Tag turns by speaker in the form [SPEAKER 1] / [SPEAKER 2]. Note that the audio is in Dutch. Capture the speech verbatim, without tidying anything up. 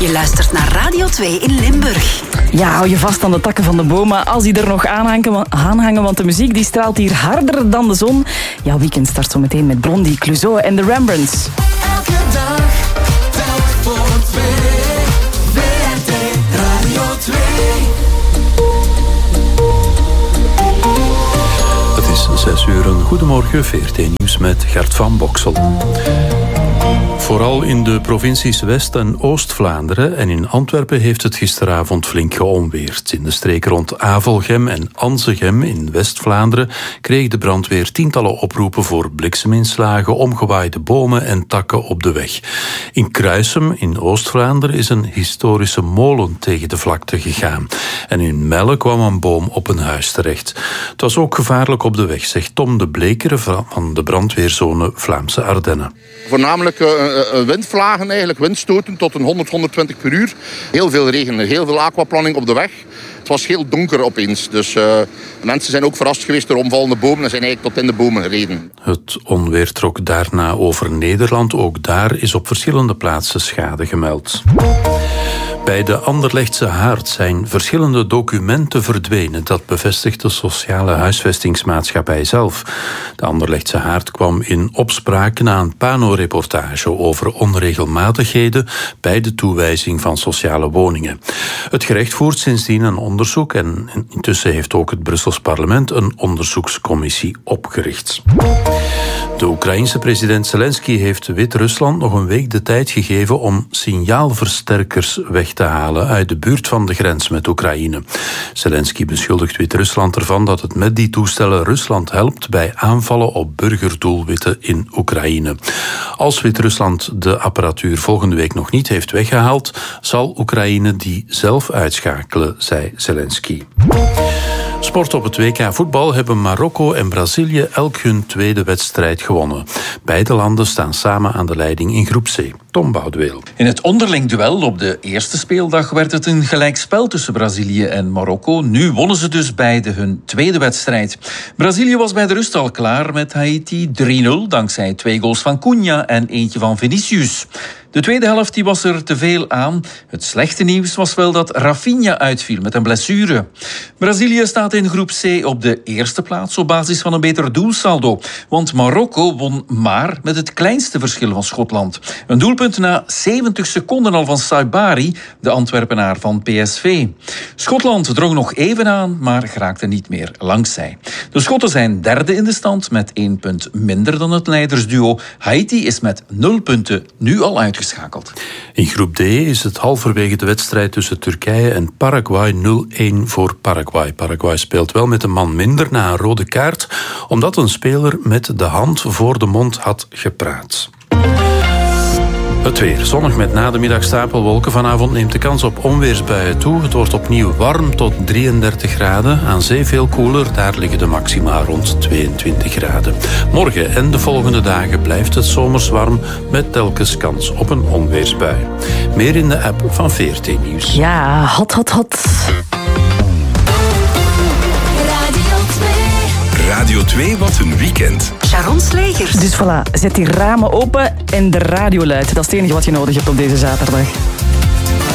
[SPEAKER 1] Je luistert naar Radio twee in Limburg.
[SPEAKER 2] Ja, hou je vast aan de takken van de bomen als die er nog aanhangen, aanhangen want de muziek die straalt hier harder dan de zon. Jouw weekend start zo meteen met Blondie, Clouseau en de Rembrandts.
[SPEAKER 3] Elke dag, telk voor twee. V R T Radio twee.
[SPEAKER 4] Het is zes uur. Een goedemorgen, V R T Nieuws met Gert van Boksel. Vooral in de provincies West- en Oost-Vlaanderen en in Antwerpen heeft het gisteravond flink geonweerd. In de streek rond Avelgem en Anzegem in West-Vlaanderen kreeg de brandweer tientallen oproepen voor blikseminslagen, omgewaaide bomen en takken op de weg. In Kruisem in Oost-Vlaanderen is een historische molen tegen de vlakte gegaan. En in Melle kwam een boom op een huis terecht. Het was ook gevaarlijk op de weg, zegt Tom de Blekere van de brandweerzone Vlaamse Ardennen.
[SPEAKER 5] Voornamelijk uh, windvlagen, eigenlijk, windstoten tot een honderd, honderdtwintig per uur. Heel veel regen, heel veel aquaplanning op de weg. Het was heel donker opeens, dus uh, mensen zijn ook verrast geweest door omvallende bomen en zijn eigenlijk tot in de bomen gereden.
[SPEAKER 4] Het onweer trok daarna over Nederland. Ook daar is op verschillende plaatsen schade gemeld. Bij de Anderlechtse Haard zijn verschillende documenten verdwenen. Dat bevestigt de sociale huisvestingsmaatschappij zelf. De Anderlechtse Haard kwam in opspraak na een Pano-reportage over onregelmatigheden bij de toewijzing van sociale woningen. Het gerecht voert sindsdien een onderzoek en intussen heeft ook het Brussels parlement een onderzoekscommissie opgericht. De Oekraïense president Zelensky heeft Wit-Rusland nog een week de tijd gegeven om signaalversterkers weg te halen uit de buurt van de grens met Oekraïne. Zelensky beschuldigt Wit-Rusland ervan dat het met die toestellen Rusland helpt bij aanvallen op burgerdoelwitten in Oekraïne. Als Wit-Rusland de apparatuur volgende week nog niet heeft weggehaald, zal Oekraïne die zelf uitschakelen, zei Zelensky. Sport op het W K voetbal hebben Marokko en Brazilië elk hun tweede wedstrijd gewonnen. Beide landen staan samen aan de leiding in groep C. Tom Boudeweel.
[SPEAKER 6] In het onderling duel op de eerste speeldag werd het een gelijkspel tussen Brazilië en Marokko. Nu wonnen ze dus beide hun tweede wedstrijd. Brazilië was bij de rust al klaar met Haiti drie nul, dankzij twee goals van Cunha en eentje van Vinicius. De tweede helft die was er te veel aan. Het slechte nieuws was wel dat Rafinha uitviel met een blessure. Brazilië staat in groep C op de eerste plaats op basis van een beter doelsaldo. Want Marokko won maar met het kleinste verschil van Schotland. Een doelpunt na zeventig seconden al van Saibari, de Antwerpenaar van P S V. Schotland drong nog even aan, maar geraakte niet meer langs zij. De Schotten zijn derde in de stand met één punt minder dan het leidersduo. Haiti is met nul punten nu al uitgeschakeld.
[SPEAKER 4] In groep D is het halverwege de wedstrijd tussen Turkije en Paraguay nul een voor Paraguay. Paraguay speelt wel met een man minder na een rode kaart, omdat een speler met de hand voor de mond had gepraat. Het weer. Zonnig met na de middag stapelwolken. Vanavond neemt de kans op onweersbuien toe. Het wordt opnieuw warm tot drieëndertig graden. Aan zee veel koeler. Daar liggen de maxima rond tweeëntwintig graden. Morgen en de volgende dagen blijft het zomers warm met telkens kans op een onweersbui. Meer in de app van V R T Nieuws.
[SPEAKER 2] Ja, hot, hot, hot.
[SPEAKER 7] Radio twee, wat een weekend.
[SPEAKER 1] Sharon Slegers.
[SPEAKER 2] Dus voilà, zet die ramen open en de radio luidt. Dat is het enige wat je nodig hebt op deze zaterdag.